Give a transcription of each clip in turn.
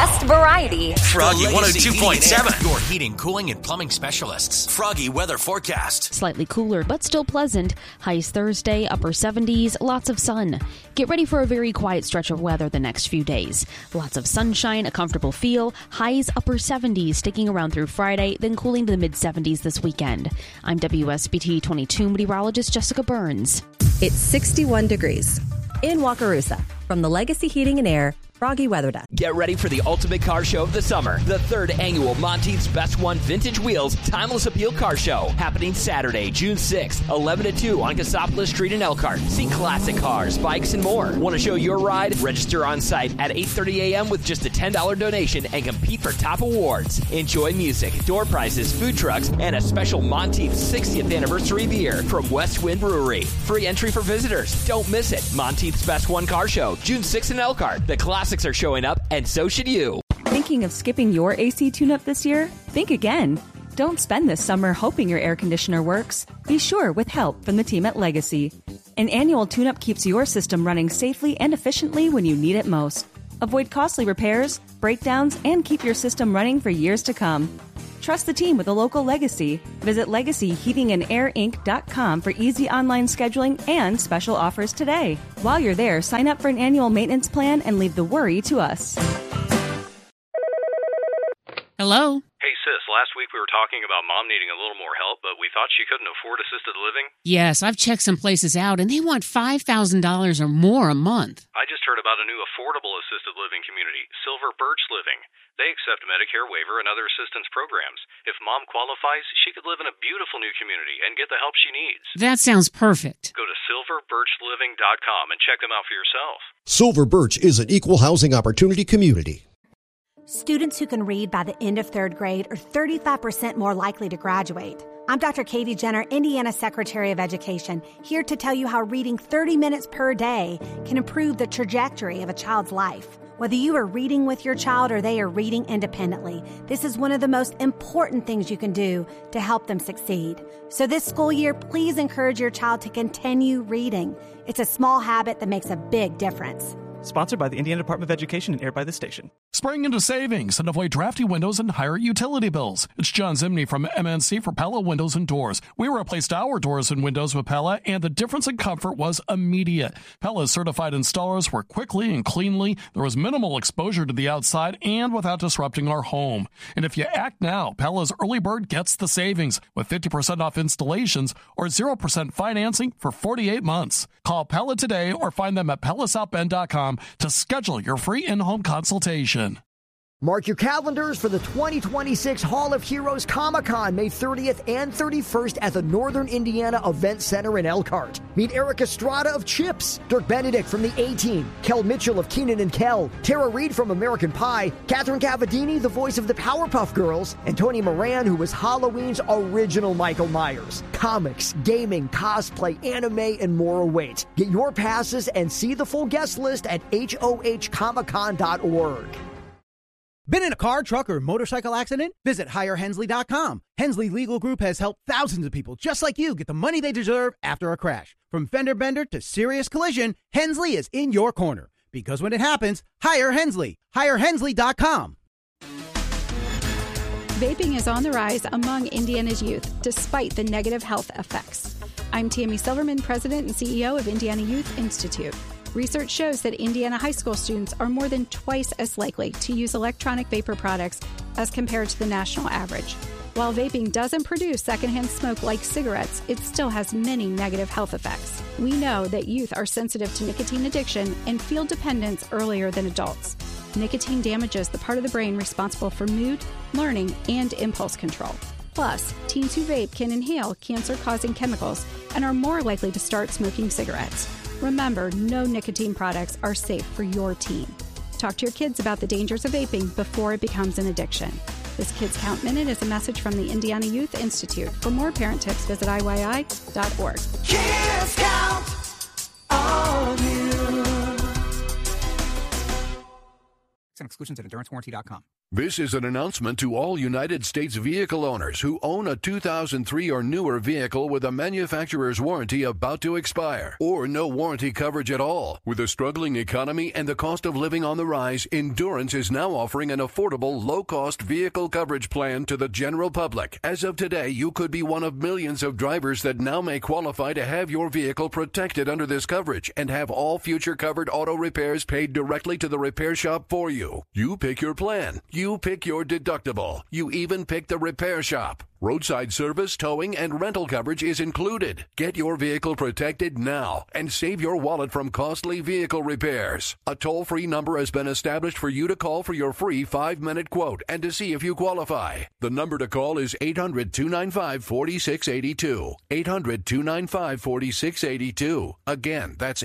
best variety. Froggy 102.7. Your heating, cooling, and plumbing specialists. Froggy weather forecast. Slightly cooler, but still pleasant. Highs Thursday, upper 70s, lots of sun. Get ready for a very quiet stretch of weather the next few days. Lots of sunshine, a comfortable feel. Highs upper 70s, sticking around through Friday, then cooling to the mid-70s this weekend. I'm WSBT 22 meteorologist Jessica Burns. It's 61 degrees in Wakarusa. From the Legacy Heating and Air Froggy Weather Desk. Get ready for the ultimate car show of the summer. The 3rd annual Monteith's Best One Vintage Wheels Timeless Appeal Car Show. Happening Saturday, June 6th, 11 to 2 on Cassopolis Street in Elkhart. See classic cars, bikes, and more. Want to show your ride? Register on site at 8:30 a.m. with just a $10 donation and compete for top awards. Enjoy music, door prizes, food trucks, and a special Monteith's 60th anniversary beer from West Wind Brewery. Free entry for visitors. Don't miss it. Monteith's Best One Car Show, June 6th in Elkhart. The classics are showing up, and so should you. Thinking of skipping your AC tune-up this year? Think again. Don't spend this summer hoping your air conditioner works. Be sure with help from the team at Legacy. An annual tune-up keeps your system running safely and efficiently when you need it most. Avoid costly repairs, breakdowns, and keep your system running for years to come. Trust the team with a local Legacy. Visit LegacyHeatingandAirInc.com for easy online scheduling and special offers today. While you're there, sign up for an annual maintenance plan and leave the worry to us. Hello? Hey, sis, last week we were talking about Mom needing a little more help, but we thought she couldn't afford assisted living. Yes, I've checked some places out, and they want $5,000 or more a month. I just heard about a new affordable assisted living community, Silver Birch Living. They accept Medicare waiver and other assistance programs. If Mom qualifies, she could live in a beautiful new community and get the help she needs. That sounds perfect. Go to silverbirchliving.com and check them out for yourself. Silver Birch is an equal housing opportunity community. Students who can read by the end of 3rd grade are 35% more likely to graduate. I'm Dr. Katie Jenner, Indiana Secretary of Education, here to tell you how reading 30 minutes per day can improve the trajectory of a child's life. Whether you are reading with your child or they are reading independently, this is one of the most important things you can do to help them succeed. So this school year, please encourage your child to continue reading. It's a small habit that makes a big difference. Sponsored by the Indiana Department of Education and aired by the station. Spring into savings and avoid drafty windows and higher utility bills. It's John Zimney from MNC for Pella Windows and Doors. We replaced our doors and windows with Pella, and the difference in comfort was immediate. Pella's certified installers work quickly and cleanly. There was minimal exposure to the outside and without disrupting our home. And if you act now, Pella's early bird gets the savings with 50% off installations or 0% financing for 48 months. Call Pella today or find them at PellaSouthBend.com to schedule your free in-home consultation. Mark your calendars for the 2026 Hall of Heroes Comic-Con, May 30th and 31st at the Northern Indiana Event Center in Elkhart. Meet Eric Estrada of Chips, Dirk Benedict from the A-Team, Kel Mitchell of Keenan and Kel, Tara Reid from American Pie, Catherine Cavadini, the voice of the Powerpuff Girls, and Tony Moran, who was Halloween's original Michael Myers. Comics, gaming, cosplay, anime, and more await. Get your passes and see the full guest list at hohcomiccon.org. Been in a car, truck, or motorcycle accident? Visit HireHensley.com. Hensley Legal Group has helped thousands of people just like you get the money they deserve after a crash. From fender bender to serious collision, Hensley is in your corner. Because when it happens, hire Hensley. HireHensley.com. Vaping is on the rise among Indiana's youth, despite the negative health effects. I'm Tammy Silverman, President and CEO of Indiana Youth Institute. Research shows that Indiana high school students are more than twice as likely to use electronic vapor products as compared to the national average. While vaping doesn't produce secondhand smoke like cigarettes, it still has many negative health effects. We know that youth are sensitive to nicotine addiction and feel dependence earlier than adults. Nicotine damages the part of the brain responsible for mood, learning, and impulse control. Plus, teens who vape can inhale cancer-causing chemicals and are more likely to start smoking cigarettes. Remember, no nicotine products are safe for your teen. Talk to your kids about the dangers of vaping before it becomes an addiction. This Kids Count Minute is a message from the Indiana Youth Institute. For more parent tips, visit IYI.org. Kids Count on you. Exclusions at EnduranceWarranty.com. This is an announcement to all United States vehicle owners who own a 2003 or newer vehicle with a manufacturer's warranty about to expire or no warranty coverage at all. With a struggling economy and the cost of living on the rise, Endurance is now offering an affordable, low-cost vehicle coverage plan to the general public. As of today, you could be one of millions of drivers that now may qualify to have your vehicle protected under this coverage and have all future covered auto repairs paid directly to the repair shop for you. You pick your plan. You pick your deductible. You even pick the repair shop. Roadside service, towing, and rental coverage is included. Get your vehicle protected now and save your wallet from costly vehicle repairs. A toll-free number has been established for you to call for your free 5-minute quote and to see if you qualify. The number to call is 800-295-4682. 800-295-4682. Again, that's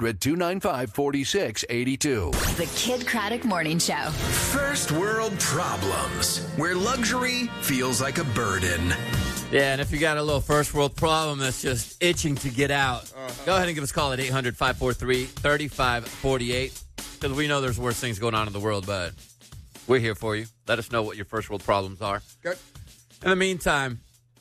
800-295-4682. The Kid Craddock Morning Show. First world problems, where luxury feels like a burden. Yeah, and if you got a little first world problem that's just itching to get out, go ahead and give us a call at 800-543-3548, because we know there's worse things going on in the world, but we're here for you. Let us know what your first world problems are. Good. In the meantime,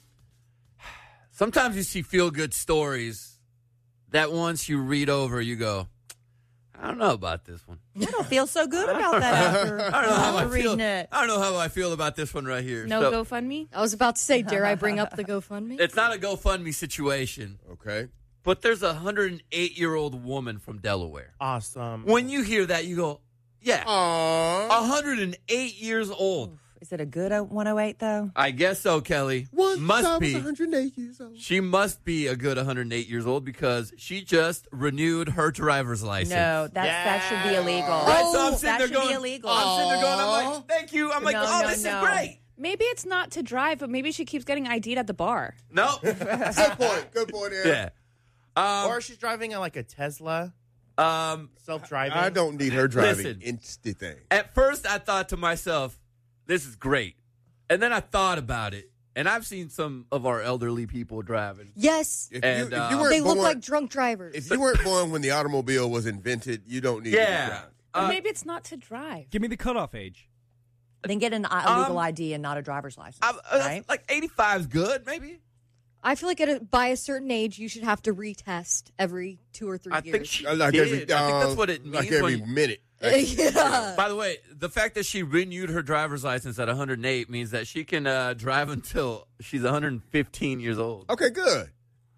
sometimes you see feel-good stories that once you read over, you go, I don't know about this one. I don't feel so good about that after reading it. I don't know how I feel about this one right here. No GoFundMe? I was about to say, dare I bring up the GoFundMe? It's not a GoFundMe situation. Okay. But there's a 108-year-old woman from Delaware. Awesome. When you hear that, you go, yeah. Aww. 108 years old. Is it a good 108, though? I guess so, Kelly. Must be 108 years old. She must be a good 108 years old because she just renewed her driver's license. No, that should be illegal. Right, so I'm sitting that there should going, be illegal. I'm sitting there going, I'm like, thank you. I'm like, this is great. Maybe it's not to drive, but maybe she keeps getting ID'd at the bar. No. Good point, Aaron. Yeah. Or she's driving like a Tesla. Self-driving. I don't need her driving. Listen, instant thing. At first, I thought to myself, this is great. And then I thought about it. And I've seen some of our elderly people driving. Yes. If you weren't they look born, like drunk drivers. If you weren't born when the automobile was invented, you don't need to drive. But maybe it's not to drive. Give me the cutoff age. Then get an illegal ID and not a driver's license. Right? Like 85 is good, maybe. I feel like by a certain age, you should have to retest every 2 or 3 years. I think she Like did. every, I think that's what it means. Like every minute. Yeah. By the way, the fact that she renewed her driver's license at 108 means that she can drive until she's 115 years old. Okay, good.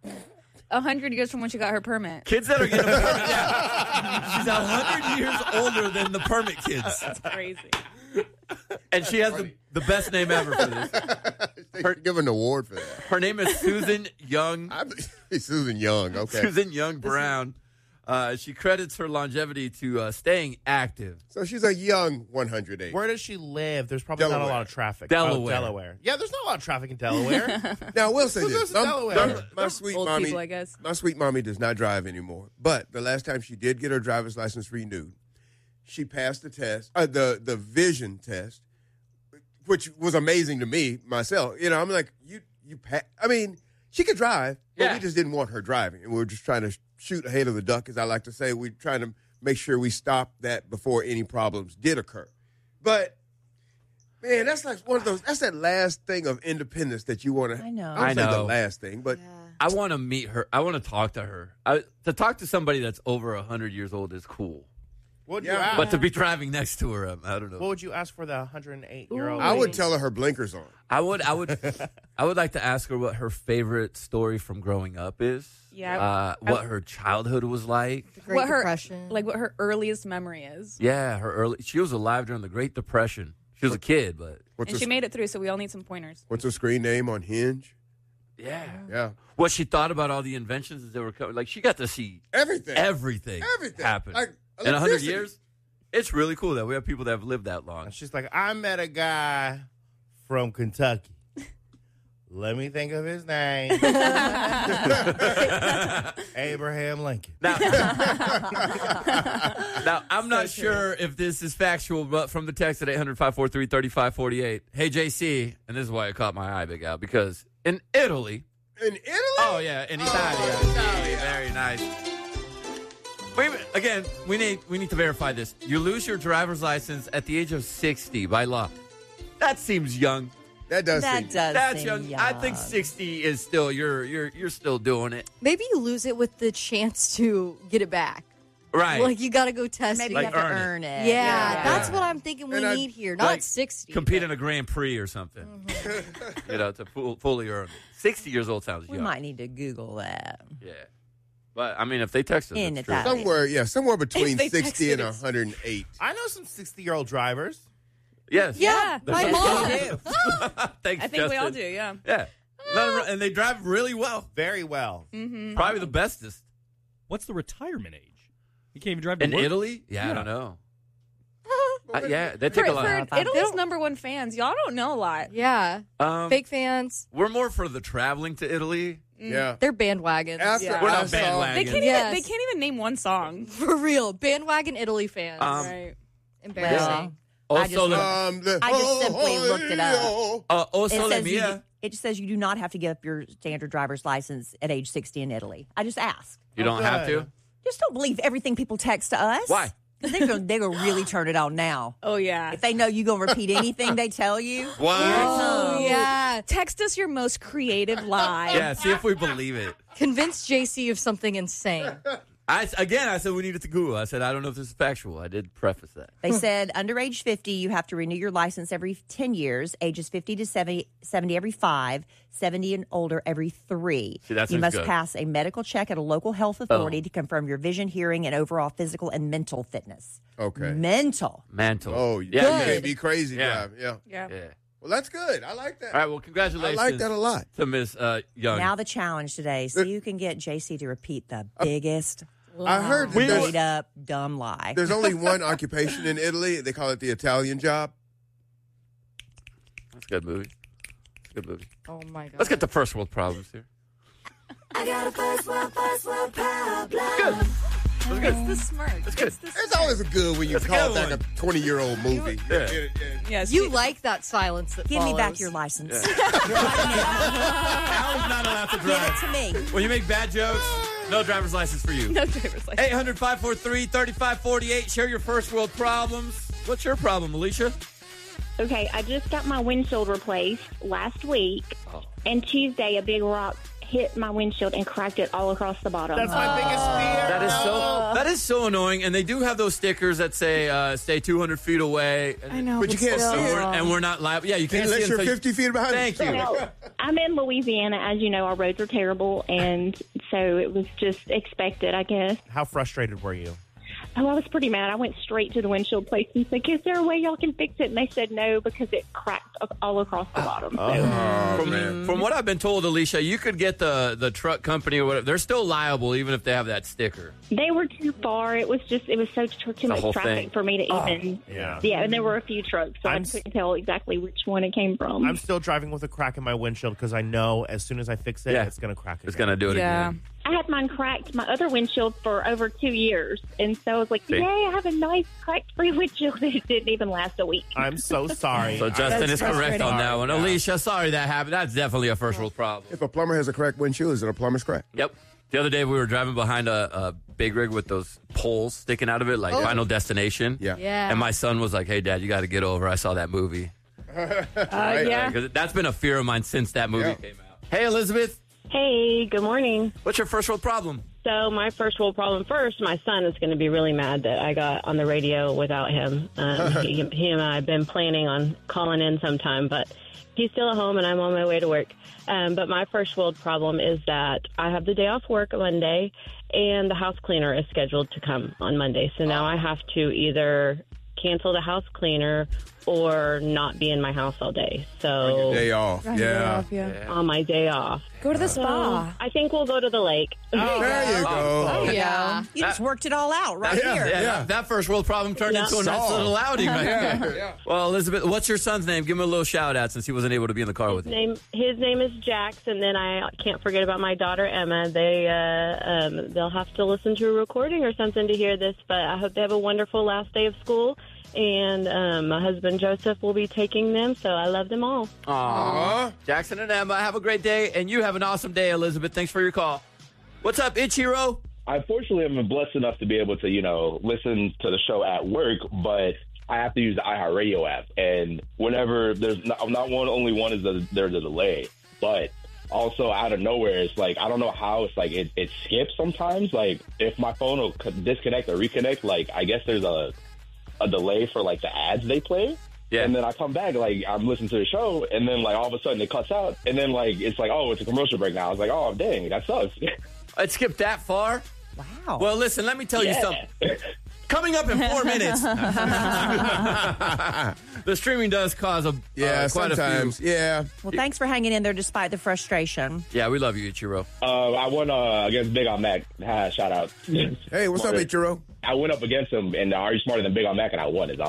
100 years from when she got her permit. Kids that are getting a permit, yeah. She's 100 years older than the permit kids. That's crazy. And she has the best name ever for this. Give an award for that. Her name is Susan Young. Susan Young, okay. Susan Young Brown. She credits her longevity to staying active. So she's a young 108. Where does she live? There's probably not a lot of traffic. Delaware. Delaware. Yeah, there's not a lot of traffic in Delaware. Now, I will say this. Delaware. My sweet Old mommy, people, I guess. my sweet mommy does not drive anymore. But the last time she did get her driver's license renewed, she passed the test, the vision test, which was amazing to me, myself. You know, I'm like, I mean, she could drive, but we just didn't want her driving. And we were just trying to shoot ahead of the duck, as I like to say. We're trying to make sure we stop that before any problems did occur. But, man, that's like one of those, that's that last thing of independence that you want to. I know. I don't say the last thing, but. Yeah. I want to meet her. I want to talk to her. To talk to somebody that's over 100 years old is cool. What would you ask? But to be driving next to her, I don't know. What would you ask for the 108-year-old? I would tell her blinkers on. I would like to ask her what her favorite story from growing up is. Yeah. What her childhood was like. The Great Depression. What her earliest memory is. Yeah, she was alive during the Great Depression. She was a kid, but And she made it through, so we all need some pointers. What's her screen name on Hinge? Yeah. What she thought about all the inventions as they were coming. Like, she got to see everything happen. Like, in 100 years, it's really cool that we have people that have lived that long. And she's like, I met a guy from Kentucky. Let me think of his name. Abraham Lincoln. Now, I'm not sure if this is factual, but from the text at 800-543-3548, hey, JC, and this is why it caught my eye, Big Al, because in Italy. In Italy? Oh, yeah, in Italy. Very nice. Wait a minute. Again, we need to verify this. You lose your driver's license at the age of 60 by law. That seems young. That does That's seem young. I think 60 is still you're still doing it. Maybe you lose it with the chance to get it back. Right. Like you got to go test Maybe it. you have to earn it. Yeah, that's what I'm thinking we need here. Not like 60. Compete in a Grand Prix or something. To fully earn it. 60 years old sounds We young. might need to Google that. Yeah. But, I mean, if they text us, In it's true. Italy. Somewhere between If they 60 and texted us. 108. I know some 60-year-old drivers. Yes. Yeah, my mom. Thanks, I think we all Justin. do, yeah. Yeah. And they drive really well. Very well. Mm-hmm. Probably the bestest. What's the retirement age? You can't even drive to In work? Italy? Yeah, I don't know. Yeah, they take a lot. For Italy's number one fans, y'all don't know a lot. Yeah. Fake fans. We're more for the traveling to Italy. Yeah. They're bandwagons. We're not bandwagons. They can't even name one song. For real. Bandwagon Italy fans. Right. Embarrassing. I just simply looked it up. It just says you do not have to give up your standard driver's license at age 60 in Italy. I just asked. You don't have to? Just don't believe everything people text to us. Why? Because they're going to really turn it on now. Oh, yeah. If they know you're going to repeat anything they tell you. What? Oh, yeah. Text us your most creative lie. Yeah, see if we believe it. Convince JC of something insane. I said we needed to Google. I said, I don't know if this is factual. I did preface that. They said under age 50, you have to renew your license every 10 years, ages 50 to 70 every 5, 70 and older every 3. See, that you seems must good. pass a medical check at a local health authority to confirm your vision, hearing, and overall physical and mental fitness. Okay. Mental. Oh, Yeah, you good. can't be crazy Yeah. driving. Yeah. Yeah. Well, that's good. I like that. All right, well, congratulations. I like that a lot. To Miss Young. Now the challenge today, see who can get JC to repeat the biggest, I heard that there's- made up, dumb lie. There's only one occupation in Italy. They call it the Italian job. That's a good movie. Good movie. Oh, my God. Let's get to first world problems here. I got a first world problem. Good. That's good. It's the smirk. That's good. It's always good when you That's a call good back a 20-year-old movie. Yeah. Yes. You like that silence that Give me back follows. your license. Al's not allowed to Give drive. it to me. When you make bad jokes, no driver's license for you. No driver's license. 800-543-3548. Share your first world problems. What's your problem, Alicia? Okay, I just got my windshield replaced last week, and Tuesday a big rock hit my windshield and cracked it all across the bottom. That's my biggest fear. That is so annoying. And they do have those stickers that say stay 200 feet away. I know, But you can't see it. And we're not liable. Yeah, you can't Unless see it you're until 50 feet behind. Thank you. Well, I'm in Louisiana. As you know, our roads are terrible, and so it was just expected, I guess. How frustrated were you? Oh, I was pretty mad. I went straight to the windshield place and said, is there a way y'all can fix it? And they said no, because it cracked all across the bottom. From what I've been told, Alicia, you could get the truck company or whatever. They're still liable even if they have that sticker. They were too far. It was so too much whole traffic thing. for me to even. Yeah. And there were a few trucks, so I couldn't tell exactly which one it came from. I'm still driving with a crack in my windshield because I know as soon as I fix it, Yeah. it's going to crack again. It's going to do it again. I had mine cracked, my other windshield, for over 2 years. And so I was like, See? yay, I have a nice crack-free windshield. It didn't even last a week. I'm so sorry. So Justin That's is correct on that one. Yeah. Alicia, sorry that happened. That's definitely a first world problem. If a plumber has a cracked windshield, is it a plumber's crack? Yep. The other day we were driving behind a big rig with those poles sticking out of it, like Final Destination. Yeah. And my son was like, hey, Dad, you got to get over. I saw that movie. Yeah. Because that's been a fear of mine since that movie came out. Hey, Elizabeth. Hey, good morning. What's your first world problem? So my first world problem first, my son is going to be really mad that I got on the radio without him. He and I have been planning on calling in sometime, but he's still at home and I'm on my way to work. But my first world problem is that I have the day off work Monday and the house cleaner is scheduled to come on Monday. So now I have to either cancel the house cleaner or not be in my house all day. So Day off. Yeah. on my day off. Go to the spa. I think we'll go to the lake. There you go. Oh, yeah. You just worked it all out right here. That first world problem turned into a nice little outing right there. Well, Elizabeth, what's your son's name? Give him a little shout out since he wasn't able to be in the car with you. His name is Jax, and then I can't forget about my daughter Emma. They'll have to listen to a recording or something to hear this, but I hope they have a wonderful last day of school. And my husband Joseph will be taking them, so I love them all. Aww. Jackson and Emma, have a great day, and you have an awesome day, Elizabeth. Thanks for your call. What's up, Ichiro? Unfortunately, I've been blessed enough to be able to, listen to the show at work, but I have to use the iHeartRadio app. And whenever there's only one is there's a delay, but also out of nowhere, it's like, I don't know how it's like, it skips sometimes. Like if my phone will disconnect or reconnect, like I guess there's a delay for like the ads they play. Yeah. And then I come back, like I'm listening to the show, and then like all of a sudden it cuts out, and then like it's like, oh, it's a commercial break now. I was like, oh, dang, that sucks. It skipped that far? Wow. Well, listen, let me tell you something. Coming up in 4 minutes, the streaming does cause quite a few. Yeah. Well, thanks for hanging in there despite the frustration. Yeah, we love you, Ichiro. I won against Big on Mac. Shout out. Hey, what's up, Ichiro? I went up against him, and Are You Smarter Than Big on Mac? And I won it.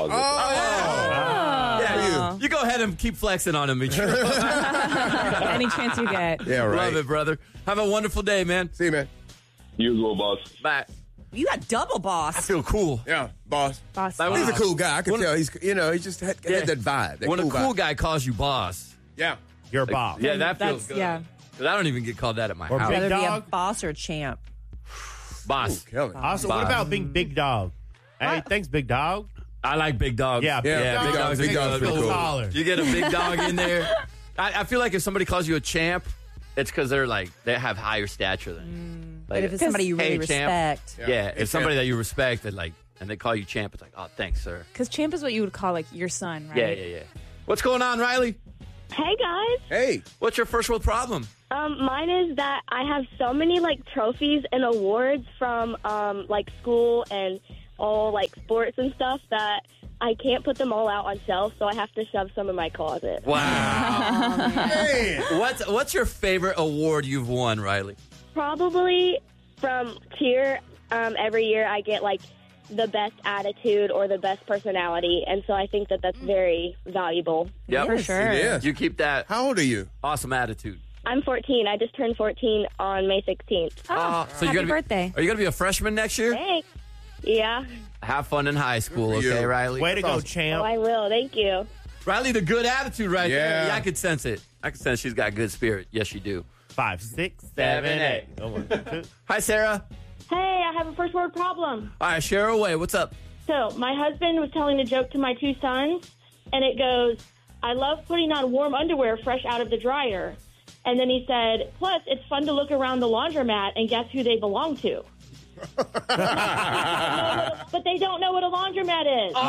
Yeah, you go ahead and keep flexing on him, Ichiro. Any chance you get. Yeah, right. Love it, brother. Have a wonderful day, man. See you, man. You as well, boss. Bye. You got double boss. I feel cool. Yeah, boss. Boss. He's a cool guy. I can tell. He just had that vibe. That when cool a cool vibe. guy calls you boss. Yeah. You're a boss. Yeah, that feels good. Yeah. 'Cause I don't even get called that at my Or house. big Rather be a dog. boss or a champ. Boss. Kelly. Also, Boss. what about being big dog? Hey, thanks, big dog. I like big dogs. Yeah, big dogs. Big dog's pretty cool. Taller. You get a big dog in there. I feel like if somebody calls you a champ, it's because they have higher stature than. But if it's somebody you really champ. respect. Yeah, if somebody that you respect and they call you champ, it's like, oh, thanks, sir. Because champ is what you would call like your son, right? Yeah. What's going on, Riley? Hey, guys. Hey. What's your first world problem? Mine is that I have so many, trophies and awards from, school and all, sports and stuff that I can't put them all out on shelves, so I have to shove some in my closet. Wow. What's your favorite award you've won, Riley? Probably from cheer. Every year I get, the best attitude or the best personality, and so I think that that's very valuable. Yeah, for sure. It is. You keep that. How old are you? Awesome attitude. I'm 14. I just turned 14 on May 16th. Oh, So happy birthday. Are you going to be a freshman next year? Thanks. Yeah. Have fun in high school, Good for okay, you. Riley? Way to go, Oh, champ. I will. Thank you. Riley, the good attitude right there. Yeah. Yeah, I could sense it. I can sense she's got good spirit. Yes, you do. 5, 6, 7, 8. Oh, 1, 2. Hi, Sarah. Hey, I have a first world problem. All right, share away. What's up? So, my husband was telling a joke to my two sons, and it goes, I love putting on warm underwear fresh out of the dryer. And then he said, plus, it's fun to look around the laundromat and guess who they belong to. But they don't know what a laundromat is.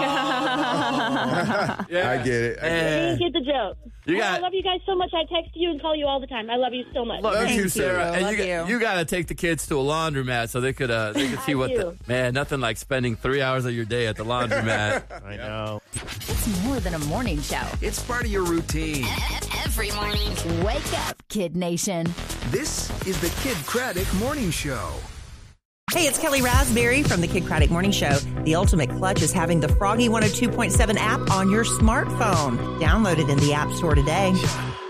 Yeah. I get it. They didn't get the joke. You I got love you guys so much. I text you and call you all the time. I love you so much. Love you, Sarah. And Love you. you got to take the kids to a laundromat so they could see what do. man, nothing like spending 3 hours of your day at the laundromat. I know. It's more than a morning show. It's part of your routine. Every morning. Wake up, Kid Nation. This is the Kid Craddock Morning Show. Hey, it's Kelly Raspberry from the Kid Craddock Morning Show. The ultimate clutch is having the Froggy 102.7 app on your smartphone. Download it in the App Store today.